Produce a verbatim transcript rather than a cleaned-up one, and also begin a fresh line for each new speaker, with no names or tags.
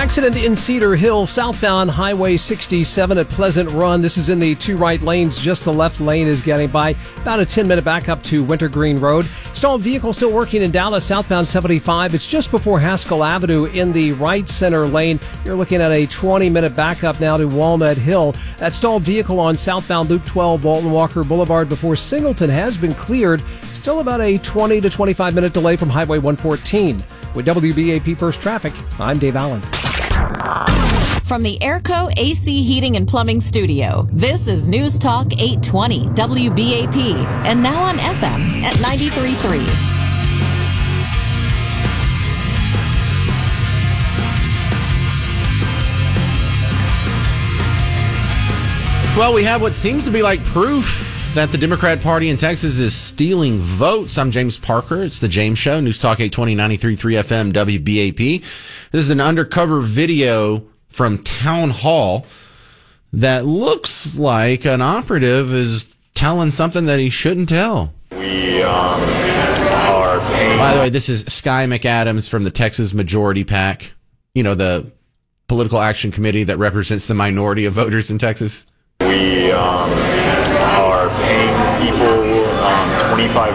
Accident in Cedar Hill, southbound Highway sixty-seven at Pleasant Run. This is in the two right lanes. Just the left lane is getting by. About a ten-minute backup to Wintergreen Road. Stalled vehicle still working in Dallas, southbound seventy-five. It's just before Haskell Avenue in the right center lane. You're looking at a twenty-minute backup now to Walnut Hill. That stalled vehicle on southbound Loop twelve, Walton Walker Boulevard before Singleton has been cleared. Still about a twenty to twenty-five minute delay from Highway one fourteen. With W B A P First Traffic, I'm Dave Allen.
From the Airco A C Heating and Plumbing Studio, this is News Talk eight twenty W B A P, and now on F M at ninety-three point three.
Well, we have what seems to be like proof that the Democrat Party in Texas is stealing votes. I'm James Parker. It's the James Show, News Talk eight twenty, ninety-three point three F M, W B A P. This is an undercover video from Town Hall that looks like an operative is telling something that he shouldn't tell.
We um, are paying...
By the way, this is Sky McAdams from the Texas Majority PAC, you know, the political action committee that represents the minority of voters in Texas.
We um, are paying people um, twenty-five